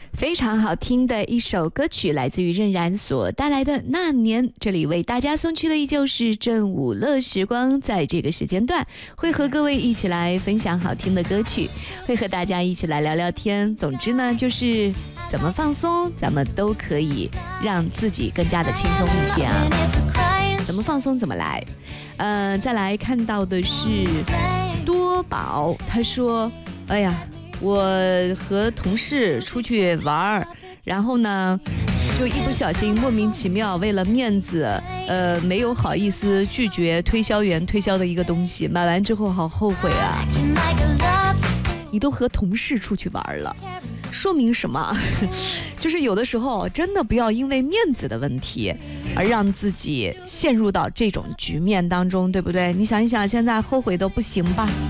非常好听的一首歌曲，来自于任然所带来的《那年》。这里为大家送去的依旧是正午乐时光，在这个时间段会和各位一起来分享好听的歌曲，会和大家一起来聊聊天。总之呢，就是怎么放松，咱们都可以让自己更加的轻松一些啊。怎么放松怎么来。再来看到的是多宝，他说：“哎呀。”我和同事出去玩，然后呢就一不小心莫名其妙为了面子没有好意思拒绝推销员推销的一个东西，买完之后好后悔啊。你都和同事出去玩了，说明什么？就是有的时候真的不要因为面子的问题而让自己陷入到这种局面当中，对不对？你想一想，现在后悔都不行吧。